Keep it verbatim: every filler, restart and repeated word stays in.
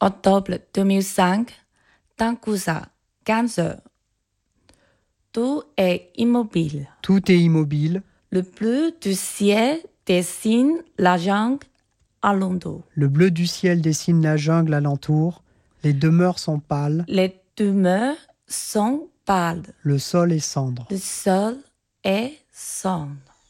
octobre deux mille cinq, Tangusa, quinze heures. Tout est immobile. Tout est immobile. Le bleu du ciel dessine la jungle alentour. Le bleu du ciel dessine la jungle alentour. Les demeures sont pâles. Les demeures sont pâles. Le sol est cendre. Le sol est cendre.